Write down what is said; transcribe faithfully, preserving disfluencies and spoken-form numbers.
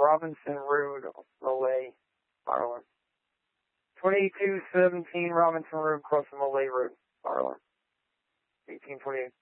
Robinson Road, Malay, Ireland. twenty-two seventeen Robinson Road, crossing Malay Road, Ireland. eighteen twenty-eight.